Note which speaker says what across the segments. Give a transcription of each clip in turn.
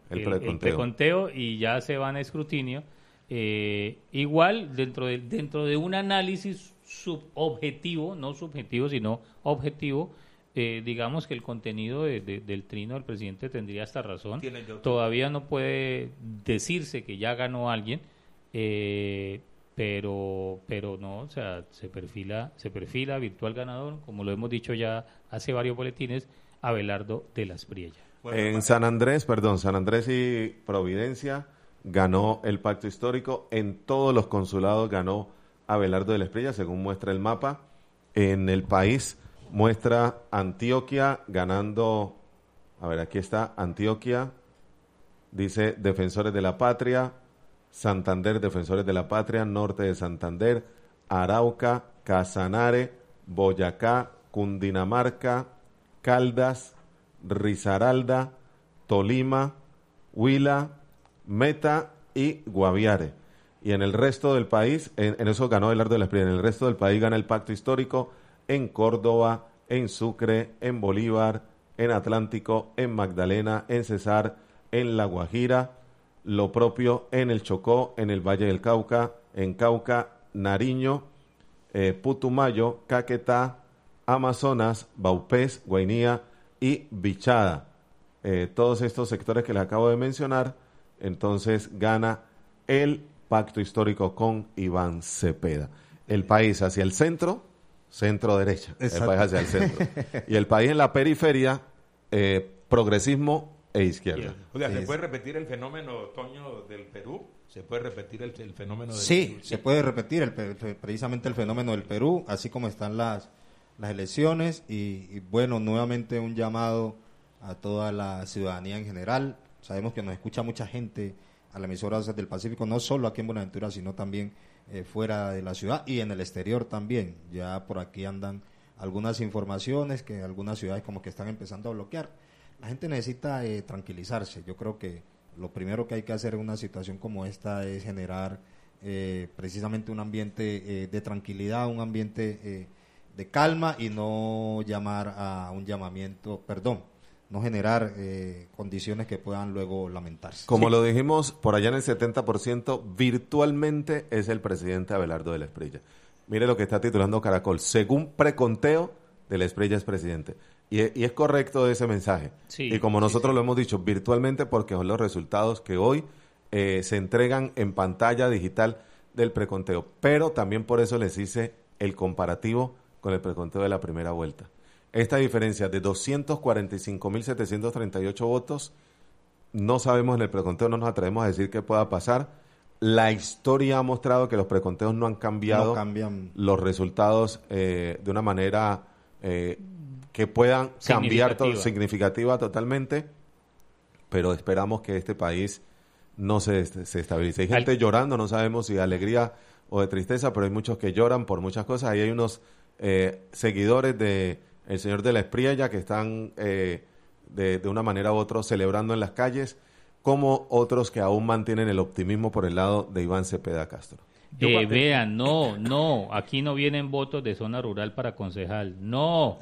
Speaker 1: el preconteo y ya se van a escrutinio. Igual dentro de un análisis subobjetivo, no subjetivo, sino objetivo, digamos que el contenido del trino del presidente tendría esta razón. Todavía no puede decirse que ya ganó alguien, pero no, o sea, se perfila virtual ganador, como lo hemos dicho ya hace varios boletines, Abelardo de la Espriella.
Speaker 2: En San Andrés y Providencia ganó el pacto histórico. En todos los consulados ganó Abelardo de la Espriella, según muestra el mapa. En el país muestra Antioquia ganando, a ver, aquí está Antioquia, dice Defensores de la Patria, Santander, Defensores de la Patria, Norte de Santander, Arauca, Casanare, Boyacá, Cundinamarca, Caldas, Risaralda, Tolima, Huila, Meta y Guaviare. Y en el resto del país, en eso ganó Abelardo de la Espriella, en el resto del país gana el pacto histórico en Córdoba, en Sucre, en Bolívar, en Atlántico, en Magdalena, en Cesar, en La Guajira, lo propio en el Chocó, en el Valle del Cauca, en Cauca, Nariño, Putumayo, Caquetá, Amazonas, Baupés, Guainía y Bichada. Todos estos sectores que les acabo de mencionar, entonces gana el pacto histórico con Iván Cepeda. El país hacia el centro derecha, el país hacia el centro. Y el país en la periferia, progresismo e izquierda.
Speaker 3: O sea, ¿se puede repetir el fenómeno, Toño, del Perú? ¿Se puede repetir el fenómeno del
Speaker 4: Sí,
Speaker 3: Perú?
Speaker 4: se puede repetir precisamente el fenómeno del Perú, así como están las elecciones y bueno, nuevamente un llamado a toda la ciudadanía en general. Sabemos que nos escucha mucha gente a la emisora Voces del Pacífico, no solo aquí en Buenaventura, sino también fuera de la ciudad y en el exterior también. Ya por aquí andan algunas informaciones que algunas ciudades como que están empezando a bloquear. La gente necesita tranquilizarse. Yo creo que lo primero que hay que hacer en una situación como esta es generar precisamente un ambiente de tranquilidad, un ambiente de calma y no llamar a un llamamiento, no generar condiciones que puedan luego lamentarse.
Speaker 2: Como lo dijimos, por allá en el 70%, virtualmente es el presidente Abelardo de la Espriella. Mire lo que está titulando Caracol. Según preconteo, de la Espriella es presidente. Y es correcto ese mensaje.
Speaker 1: Sí,
Speaker 2: y como nosotros lo hemos dicho, virtualmente, porque son los resultados que hoy se entregan en pantalla digital del preconteo. Pero también por eso les hice el comparativo con el preconteo de la primera vuelta. Esta diferencia de 245.738 votos, no sabemos en el preconteo, no nos atrevemos a decir qué pueda pasar. La historia ha mostrado que los preconteos no han cambiado los resultados de una manera que puedan cambiar significativa totalmente, pero esperamos que este país no se estabilice. Hay gente llorando, no sabemos si de alegría o de tristeza, pero hay muchos que lloran por muchas cosas. Ahí hay unos seguidores de el señor de la Espriella que están de una manera u otra celebrando en las calles, como otros que aún mantienen el optimismo por el lado de Iván Cepeda Castro.
Speaker 1: Vean, no, aquí no vienen votos de zona rural para concejal, no.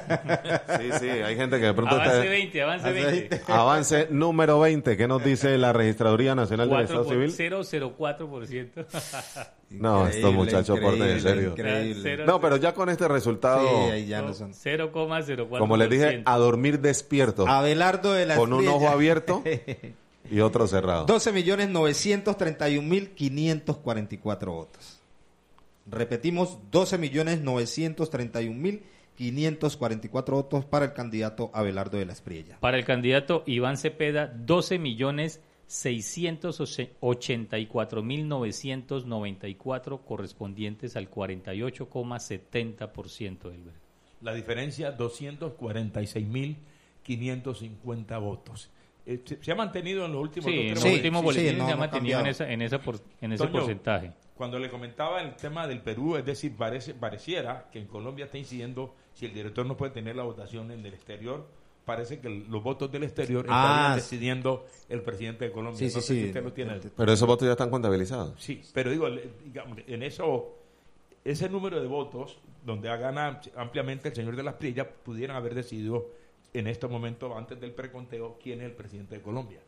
Speaker 2: Sí, hay gente que de pronto
Speaker 1: avance 20.
Speaker 2: Avance número 20, ¿qué nos dice la Registraduría Nacional del Estado Civil?
Speaker 1: 0,04%.
Speaker 2: No, estos muchachos por en serio.
Speaker 4: Increíble.
Speaker 2: No, pero ya con este resultado,
Speaker 4: sí, ahí ya no son.
Speaker 1: 0,04%.
Speaker 2: Como les dije, a dormir despierto.
Speaker 4: Abelardo de la
Speaker 2: con un
Speaker 4: Espriella.
Speaker 2: ojo abierto y otro cerrado.
Speaker 4: 12.931.544 votos. Repetimos, 12.931.544 votos para el candidato Abelardo de la Espriella.
Speaker 1: Para el candidato Iván Cepeda, 12.684.994 correspondientes al 48,70% del voto.
Speaker 3: La diferencia, 246.550 votos. Se ha mantenido en los últimos
Speaker 1: los últimos boletines se ha mantenido en ese
Speaker 3: Toño,
Speaker 1: porcentaje.
Speaker 3: Cuando le comentaba el tema del Perú, es decir, pareciera que en Colombia está incidiendo, si el director no puede tener la votación en el exterior, parece que los votos del exterior estarían decidiendo el presidente de Colombia.
Speaker 4: Sí,
Speaker 3: no sé si usted lo tiene.
Speaker 2: Pero esos votos ya están contabilizados.
Speaker 3: Sí, pero digo, en eso, ese número de votos, donde gana ampliamente el señor de la Espriella, pudieran haber decidido en este momento, antes del preconteo, quién es el presidente de Colombia.